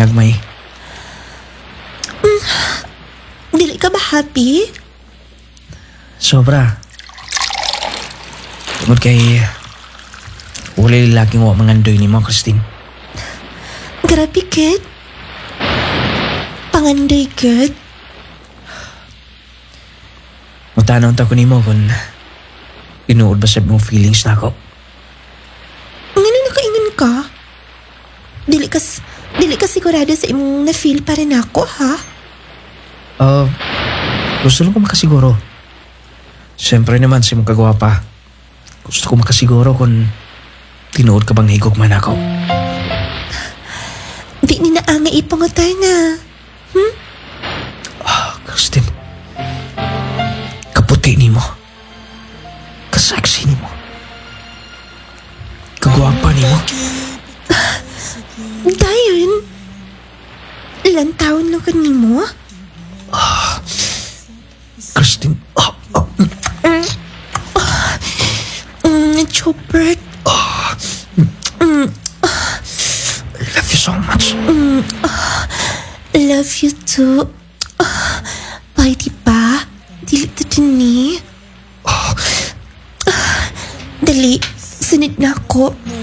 gagmay. Dili ka ba happy? Sobra. Tungod kay wala lalaking wa mangandoy ni mo, Christine. Grabe, Kit. Panganday, Kit. Mutanong ta ko ni mo kung inuod ba sa mong feelings na ako. Ngano nakaingon ka? Dili ka sigurado sa imong na-feel pa rin ako, ha? Gusto lang ko makasiguro. Siyempre naman si mong kagwapa. Gusto ko makasiguro kung tinuod ka bang higog man ako. Di ni naanga ipangutar na. Christine. Kaputi ni mo. Kasaksi ni mo. Kagwapa ni mo. Dayon, ilang taon lang ka ni mo? Christine. Chopper. I love you so much. Love you too. Pwede ba? Dili to din ni. Dali, sunod na ako.